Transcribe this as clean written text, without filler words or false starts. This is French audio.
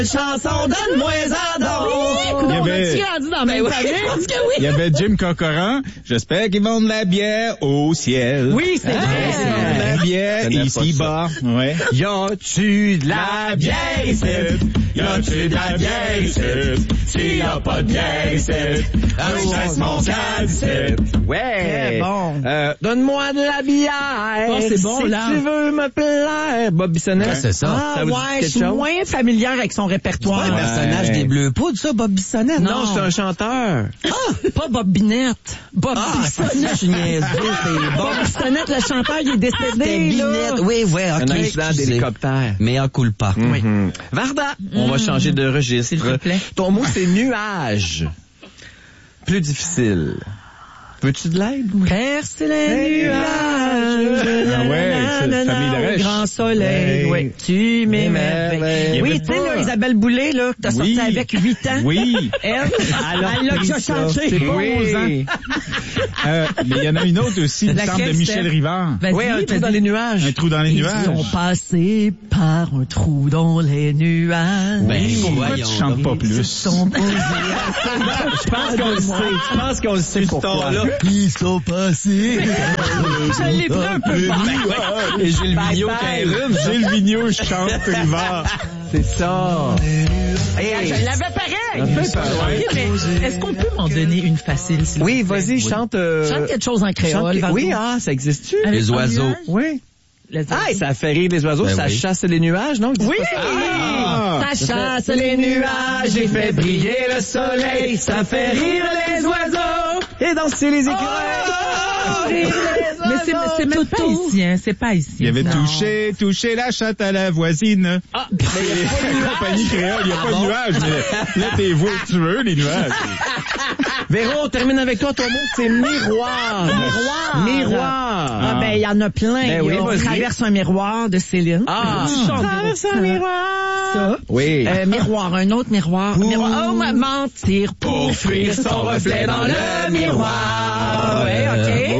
chanson, donne-moi ça donc. Il y avait- On a-tu grandi dans la même famille? Je pense que oui. Il y avait Jim Corcoran. J'espère qu'ils vendent de la bière au ciel. Oui, c'est vrai. Ils vendent de la bière connais pas ici-bas. Ouais. Y a-tu de la bière ici? Y a-tu de la bière ici? S'il y a pas de bière ici, chasse mon cadre ici. Ouais. Très bon. Donne-moi de la bière. Oh, c'est bon, si là. tu veux me plaire. Bob Bissonnette. Ouais, c'est ça. Ah, vous dit ouais, je quelque suis chose? moins familière avec son répertoire. Le personnage des Bleus Poudres, ça, Bob Bissonnette. Non, c'est un chanteur. Pas Bob Binette. Bob Bissonnette. Je suis niaiseux, c'est Bob Bissonnette, le chanteur, il est décédé, là. Binette. Oui, ouais, ok. Un accident excusez. d'hélicoptère. Mais en coule pas. Oui. Varda, on va changer de registre. S'il te plaît. Ton mot, c'est nuage. Plus difficile. Veux-tu de l'aide? Percer les nuages. Ah ouais, c'est Famille de Au Rêche. grand soleil. Oui. Tu m'émerveilles. Il y Oui, avait tu sais, pas- là, Isabelle Boulay, là, que t'as Oui. sorti avec 8 ans. Oui. Elle l'a déjà chanté. C'est pas Oui. 11 ans. Mais il y en a une autre aussi, il me semble, de Laquelle, Michel c'est? Rivard. Vas-y, Oui, un trou vas-y. dans les nuages. Un trou dans les Ils nuages. sont passés par un trou dans les nuages. Ben, Pourquoi voyons tu chantes pas Ils plus? sont posés. Je pense qu'on le sait. Je pense qu'on le sait pourquoi. Ils sont passés. Je l'ai pris un peu fort. Et Gilles Vigneault qui a un rhume. Gilles Vigneault chante Rivard. C'est ça. Je l'avais pareil. Ça fait pareil. Ok, mais est-ce qu'on peut m'en donner une facile, s'il Oui, vous plaît? vas-y, chante. Chante quelque chose en créole. Vardo. Oui, ça existe-tu? Avec Les un oiseaux. nuage? Oui. Les Ah, et ça fait rire les oiseaux, Ben ça oui. chasse les nuages, non? Oui! Ah! Ça chasse les nuages et fait briller le soleil. Ça fait rire les oiseaux. Et danser les écureuils. Mais c'est même pas ici, hein. C'est pas ici. Il y avait Non. touché la chatte à la voisine. Ah, Compagnie créole, il n'y a pas de nuages, mais là, t'es vois où tu veux, les nuages. Véro, on termine avec toi. Ton mot, c'est miroir. Miroir. Miroir. Ah, ben, il y en a plein. Ben oui, On vas-y. traverse un miroir de Céline. Ah. Tu chantes, Traverse Véro. un miroir. Ça. Oui. Miroir, un autre miroir. Miroir. Oh, mentir pour fuir son reflet dans le miroir. Ouais, OK.